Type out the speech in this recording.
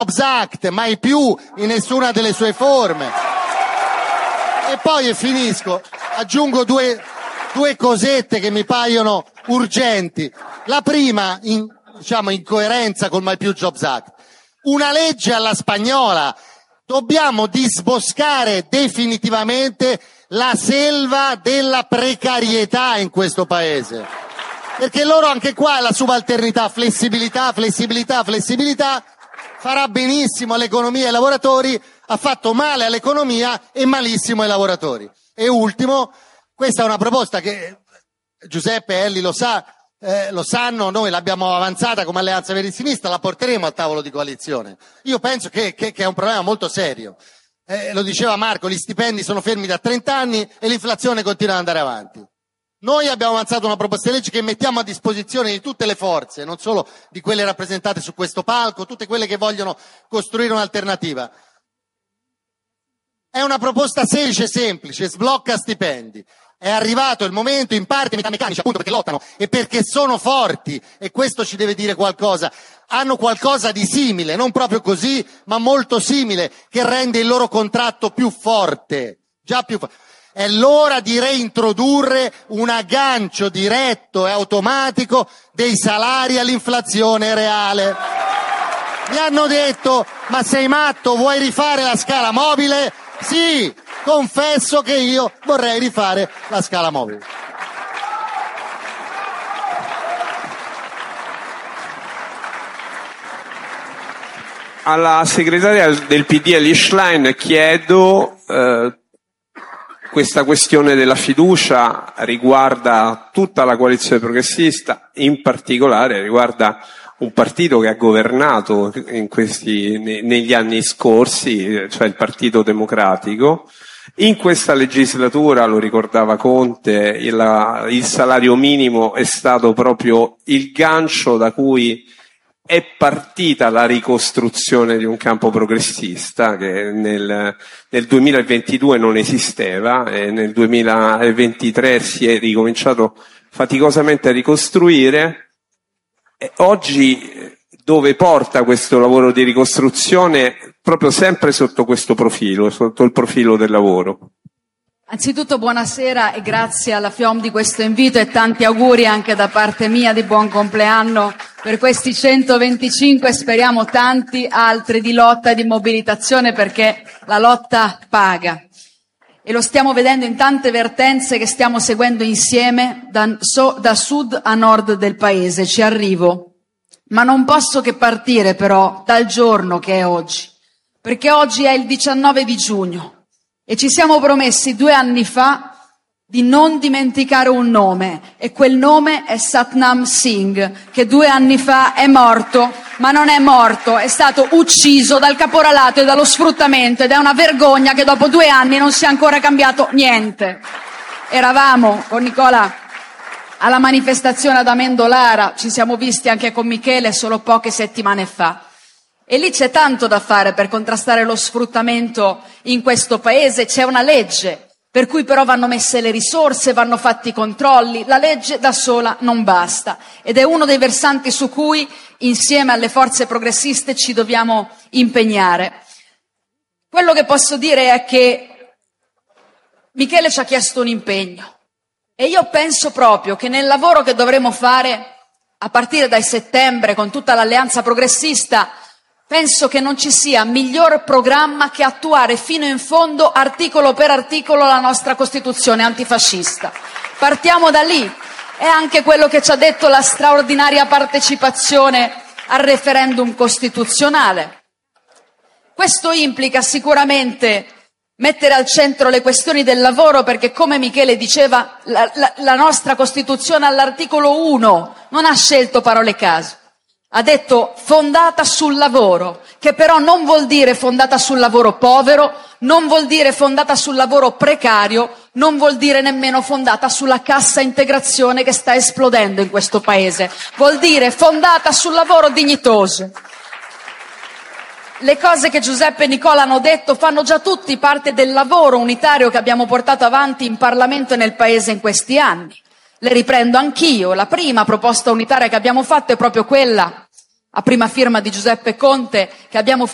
Jobs Act, mai più in nessuna delle sue forme. E poi, e finisco, aggiungo due cosette che mi paiono urgenti. La prima, in coerenza col mai più Jobs Act. Una legge alla spagnola. Dobbiamo disboscare definitivamente la selva della precarietà in questo paese. Perché loro anche qua la subalternità, flessibilità, farà benissimo all'economia e ai lavoratori, ha fatto male all'economia e malissimo ai lavoratori. E ultimo, questa è una proposta che Giuseppe e Elli lo sanno, noi l'abbiamo avanzata come Alleanza Verdi e Sinistra, la porteremo al tavolo di coalizione. Io penso che è un problema molto serio. Lo diceva Marco, gli stipendi sono fermi da 30 anni e l'inflazione continua ad andare avanti. Noi abbiamo avanzato una proposta di legge che mettiamo a disposizione di tutte le forze, non solo di quelle rappresentate su questo palco, tutte quelle che vogliono costruire un'alternativa. È una proposta semplice, sblocca stipendi. È arrivato il momento, in parte metalmeccanici appunto perché lottano e perché sono forti, e questo ci deve dire qualcosa. Hanno qualcosa di simile, non proprio così, ma molto simile, che rende il loro contratto più forte, già più forte. È l'ora di reintrodurre un aggancio diretto e automatico dei salari all'inflazione reale. Mi hanno detto, ma sei matto, vuoi rifare la scala mobile? Sì, confesso che io vorrei rifare la scala mobile. Alla segretaria del PD Elly Schlein chiedo, questa questione della fiducia riguarda tutta la coalizione progressista, in particolare riguarda un partito che ha governato negli anni scorsi, cioè il Partito Democratico. In questa legislatura, lo ricordava Conte, il salario minimo è stato proprio il gancio da cui è partita la ricostruzione di un campo progressista che nel 2022 non esisteva e nel 2023 si è ricominciato faticosamente a ricostruire. E oggi dove porta questo lavoro di ricostruzione? Proprio sempre sotto questo profilo, sotto il profilo del lavoro. Anzitutto buonasera e grazie alla FIOM di questo invito e tanti auguri anche da parte mia di buon compleanno per questi 125 e speriamo tanti altri di lotta e di mobilitazione, perché la lotta paga. E lo stiamo vedendo in tante vertenze che stiamo seguendo insieme da sud a nord del paese. Ci arrivo. Ma non posso che partire però dal giorno che è oggi, perché oggi è il 19 di giugno. E ci siamo promessi 2 anni fa di non dimenticare un nome, e quel nome è Satnam Singh, che 2 anni fa è morto, ma non è morto, è stato ucciso dal caporalato e dallo sfruttamento, ed è una vergogna che dopo 2 anni non sia ancora cambiato niente. Eravamo con Nicola alla manifestazione ad Amendolara, ci siamo visti anche con Michele solo poche settimane fa. E lì c'è tanto da fare per contrastare lo sfruttamento in questo paese. C'è una legge per cui però vanno messe le risorse, vanno fatti i controlli. La legge da sola non basta ed è uno dei versanti su cui insieme alle forze progressiste ci dobbiamo impegnare. Quello che posso dire è che Michele ci ha chiesto un impegno e io penso proprio che nel lavoro che dovremo fare a partire da settembre con tutta l'alleanza progressista, penso che non ci sia miglior programma che attuare fino in fondo, articolo per articolo, la nostra Costituzione antifascista. Partiamo da lì. È anche quello che ci ha detto la straordinaria partecipazione al referendum costituzionale. Questo implica sicuramente mettere al centro le questioni del lavoro, perché come Michele diceva, la nostra Costituzione all'articolo 1 non ha scelto parole caso. Ha detto fondata sul lavoro, che però non vuol dire fondata sul lavoro povero, non vuol dire fondata sul lavoro precario, non vuol dire nemmeno fondata sulla cassa integrazione che sta esplodendo in questo paese. Vuol dire fondata sul lavoro dignitoso. Le cose che Giuseppe e Nicola hanno detto fanno già tutti parte del lavoro unitario che abbiamo portato avanti in Parlamento e nel Paese in questi anni. Le riprendo anch'io. La prima proposta unitaria che abbiamo fatto è proprio quella, a prima firma di Giuseppe Conte, che abbiamo